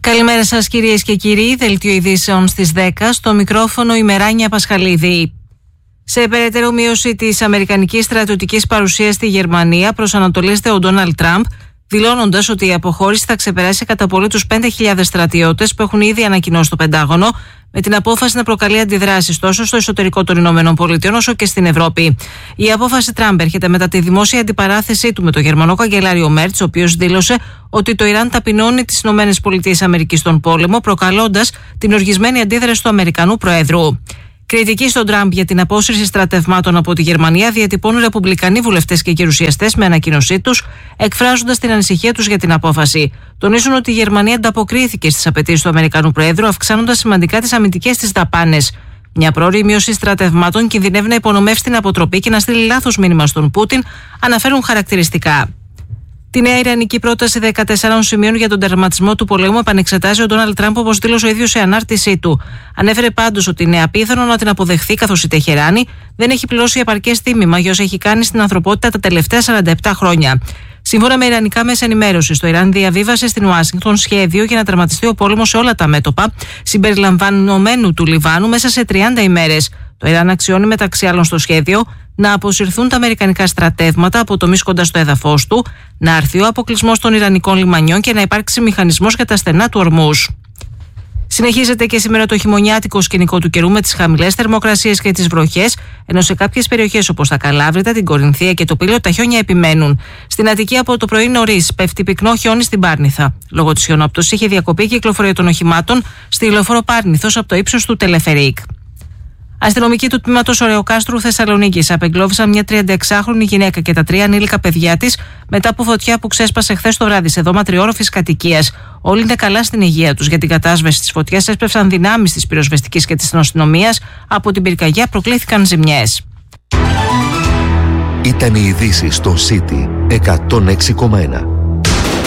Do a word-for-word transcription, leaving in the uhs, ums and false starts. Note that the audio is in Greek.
Καλημέρα σας κυρίες και κύριοι, δελτίο ειδήσεων στις δέκα, στο μικρόφωνο η Μεράνια Πασχαλίδη. Σε περαιτέρω μείωση της αμερικανικής στρατιωτικής παρουσίας στη Γερμανία προσανατολίζεται ο Ντόναλντ Τραμπ, δηλώνοντας ότι η αποχώρηση θα ξεπεράσει κατά πολύ τους πέντε χιλιάδες στρατιώτες που έχουν ήδη ανακοινώσει το Πεντάγωνο, με την απόφαση να προκαλεί αντιδράσεις τόσο στο εσωτερικό των ΗΠΑ όσο και στην Ευρώπη. Η απόφαση Τραμπ έρχεται μετά τη δημόσια αντιπαράθεσή του με τον Γερμανό καγκελάριο Μέρτς, ο οποίος δήλωσε ότι το Ιράν ταπεινώνει τις ΗΠΑ στον πόλεμο, προκαλώντας την οργισμένη αντίδραση του Αμερικανού Προέδρου. Κριτική στον Τραμπ για την απόσυρση στρατευμάτων από τη Γερμανία διατυπώνουν ρεπουμπλικανοί βουλευτές και γερουσιαστές με ανακοίνωσή τους, εκφράζοντας την ανησυχία τους για την απόφαση. Τονίζουν ότι η Γερμανία ανταποκρίθηκε στις απαιτήσεις του Αμερικανού Προέδρου, αυξάνοντας σημαντικά τις αμυντικές της δαπάνες. Μια πρόωρη μείωση στρατευμάτων κινδυνεύει να υπονομεύσει την αποτροπή και να στείλει λάθος μήνυμα στον Πούτιν, αναφέρουν χαρακτηριστικά. Τη νέα ιρανική πρόταση δεκατεσσάρων σημείων για τον τερματισμό του πολέμου επανεξετάζει ο Ντόναλντ Τραμπ, όπως δήλωσε ο ίδιος σε ανάρτησή του. Ανέφερε πάντως ότι είναι απίθανο να την αποδεχθεί, καθώς η Τεχεράνη δεν έχει πληρώσει επαρκές τίμημα για όσα έχει κάνει στην ανθρωπότητα τα τελευταία σαράντα επτά χρόνια. Σύμφωνα με ιρανικά μέσα ενημέρωσης, το Ιράν διαβίβασε στην Ουάσιγκτον σχέδιο για να τερματιστεί ο πόλεμος σε όλα τα μέτωπα, συμπεριλαμβανομένου του Λιβάνου, μέσα σε τριάντα ημέρες. Το Ιράν αξιώνει μεταξύ άλλων στο σχέδιο να αποσυρθούν τα αμερικανικά στρατεύματα από τομείς κοντά στο έδαφος του, να αρθεί ο αποκλεισμός των ιρανικών λιμανιών και να υπάρξει μηχανισμός για τα στενά του Ορμούζ. Συνεχίζεται και σήμερα το χειμωνιάτικο σκηνικό του καιρού με τις χαμηλές θερμοκρασίες και τις βροχές, ενώ σε κάποιες περιοχές όπως τα Καλάβρητα, την Κορινθία και το Πήλιο τα χιόνια επιμένουν. Στην Αττική από το πρωί νωρίς πέφτει πυκνό χιόνι στην Πάρνηθα. Λόγω της χιονόπτωσης είχε διακοπεί η κυκλοφορία των οχημάτων στη λεωφόρο Πάρνηθος από το ύψος του Τελεφερίκ. Αστυνομικοί του τμήματος Ωρεοκάστρου Θεσσαλονίκης απεγκλώβησαν μια τριανταεξάχρονη γυναίκα και τα τρία ανήλικα παιδιά της μετά από φωτιά που ξέσπασε χθες το βράδυ σε δώμα τριόροφης κατοικίας. Όλοι είναι καλά στην υγεία τους. Για την κατάσβεση της φωτιάς έσπευσαν δυνάμεις της πυροσβεστικής και της αστυνομίας. Από την πυρκαγιά προκλήθηκαν ζημιές. Ήταν οι ειδήσεις στο City εκατόν έξι κόμμα ένα.